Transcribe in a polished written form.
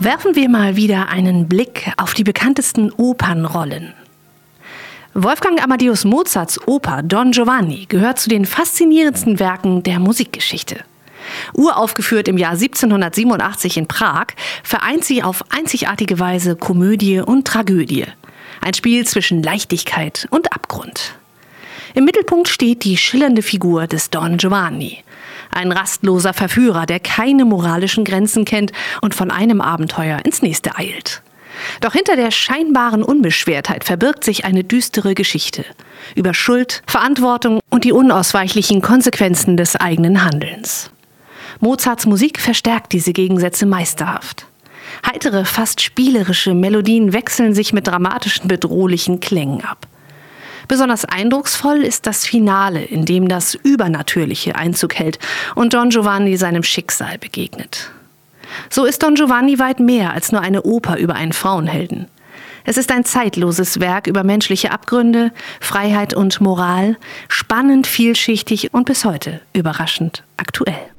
Werfen wir mal wieder einen Blick auf die bekanntesten Opernrollen. Wolfgang Amadeus Mozarts Oper Don Giovanni gehört zu den faszinierendsten Werken der Musikgeschichte. Uraufgeführt im Jahr 1787 in Prag, vereint sie auf einzigartige Weise Komödie und Tragödie. Ein Spiel zwischen Leichtigkeit und Abgrund. Im Mittelpunkt steht die schillernde Figur des Don Giovanni. Ein rastloser Verführer, der keine moralischen Grenzen kennt und von einem Abenteuer ins nächste eilt. Doch hinter der scheinbaren Unbeschwertheit verbirgt sich eine düstere Geschichte über Schuld, Verantwortung und die unausweichlichen Konsequenzen des eigenen Handelns. Mozarts Musik verstärkt diese Gegensätze meisterhaft. Heitere, fast spielerische Melodien wechseln sich mit dramatischen, bedrohlichen Klängen ab. Besonders eindrucksvoll ist das Finale, in dem das Übernatürliche Einzug hält und Don Giovanni seinem Schicksal begegnet. So ist Don Giovanni weit mehr als nur eine Oper über einen Frauenhelden. Es ist ein zeitloses Werk über menschliche Abgründe, Freiheit und Moral, spannend, vielschichtig und bis heute überraschend aktuell.